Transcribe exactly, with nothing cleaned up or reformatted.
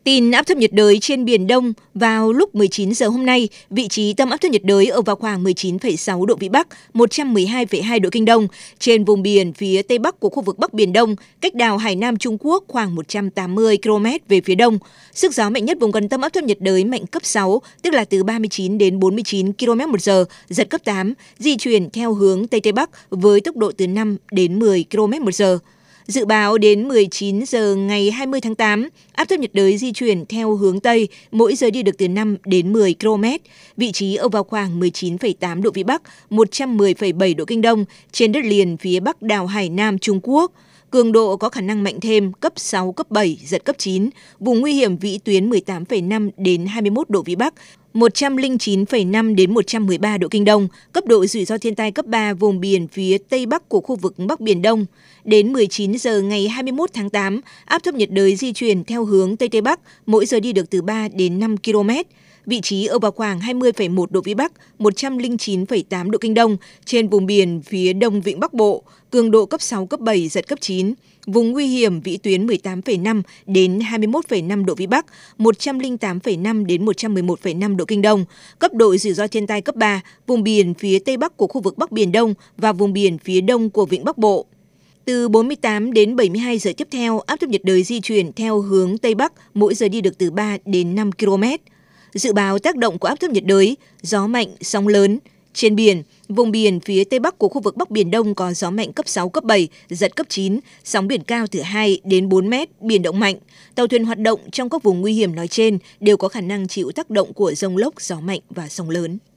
Tin áp thấp nhiệt đới trên Biển Đông vào lúc mười chín giờ hôm nay, vị trí tâm áp thấp nhiệt đới ở vào khoảng mười chín phẩy sáu độ Vĩ Bắc, một trăm mười hai phẩy hai độ Kinh Đông, trên vùng biển phía Tây Bắc của khu vực Bắc Biển Đông, cách đảo Hải Nam Trung Quốc khoảng một trăm tám mươi ki lô mét về phía đông. Sức gió mạnh nhất vùng gần tâm áp thấp nhiệt đới mạnh cấp sáu, tức là từ ba mươi chín đến bốn mươi chín ki lô mét một giờ, giật cấp tám, di chuyển theo hướng Tây Tây Bắc với tốc độ từ năm đến mười ki lô mét một giờ. Dự báo đến mười chín giờ ngày hai mươi tháng tám, áp thấp nhiệt đới di chuyển theo hướng Tây, mỗi giờ đi được từ năm đến mười ki lô mét, vị trí ở vào khoảng mười chín phẩy tám độ Vĩ Bắc, một trăm mười phẩy bảy độ Kinh Đông, trên đất liền phía Bắc đảo Hải Nam Trung Quốc. Cường độ có khả năng mạnh thêm cấp sáu, cấp bảy, giật cấp chín, vùng nguy hiểm vĩ tuyến mười tám phẩy năm đến hai mươi mốt độ Vĩ Bắc, một trăm lẻ chín phẩy năm đến một trăm mười ba độ Kinh Đông, cấp độ rủi ro thiên tai cấp ba vùng biển phía Tây Bắc của khu vực Bắc Biển Đông. Đến mười chín giờ ngày hai mươi mốt tháng tám, áp thấp nhiệt đới di chuyển theo hướng Tây Tây Bắc, mỗi giờ đi được từ ba đến năm ki lô mét. Vị trí ở vào khoảng hai mươi phẩy một độ Vĩ Bắc, một trăm lẻ chín phẩy tám độ Kinh Đông, trên vùng biển phía Đông Vịnh Bắc Bộ, cường độ cấp sáu, cấp bảy, giật cấp chín. Vùng nguy hiểm vĩ tuyến mười tám phẩy năm đến hai mươi mốt phẩy năm độ Vĩ Bắc, một trăm lẻ tám phẩy năm đến một trăm mười một phẩy năm độ Kinh Đông, cấp độ rủi ro thiên tai cấp ba, vùng biển phía Tây Bắc của khu vực Bắc Biển Đông và vùng biển phía Đông của Vịnh Bắc Bộ. Từ bốn mươi tám đến bảy mươi hai giờ tiếp theo, áp thấp nhiệt đới di chuyển theo hướng Tây Bắc, mỗi giờ đi được từ ba đến năm ki lô mét. Dự báo tác động của áp thấp nhiệt đới, gió mạnh, sóng lớn. Trên biển, vùng biển phía Tây Bắc của khu vực Bắc Biển Đông có gió mạnh cấp sáu, cấp bảy, giật cấp chín, sóng biển cao từ hai đến bốn mét, biển động mạnh. Tàu thuyền hoạt động trong các vùng nguy hiểm nói trên đều có khả năng chịu tác động của dông lốc, gió mạnh và sóng lớn.